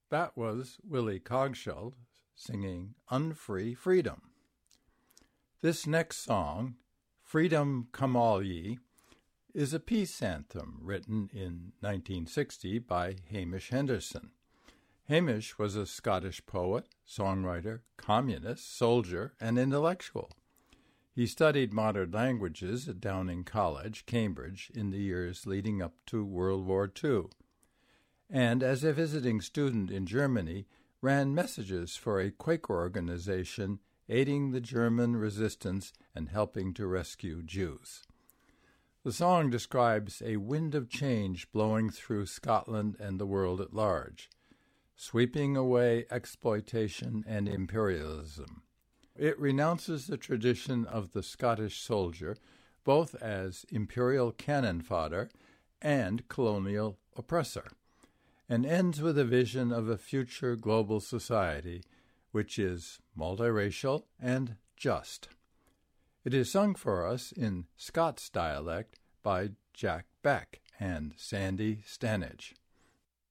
That was Willie Cogshall singing Unfree Freedom. This next song, Freedom Come All Ye, is a peace anthem written in 1960 by Hamish Henderson. Hamish was a Scottish poet, songwriter, communist, soldier, and intellectual. He studied modern languages at Downing College, Cambridge, in the years leading up to World War II, and as a visiting student in Germany, ran messages for a Quaker organization aiding the German resistance and helping to rescue Jews. The song describes a wind of change blowing through Scotland and the world at large, sweeping away exploitation and imperialism. It renounces the tradition of the Scottish soldier, both as imperial cannon fodder and colonial oppressor, and ends with a vision of a future global society which is multiracial and just. It is sung for us in Scots dialect by Jack Beck and Sandy Stanage.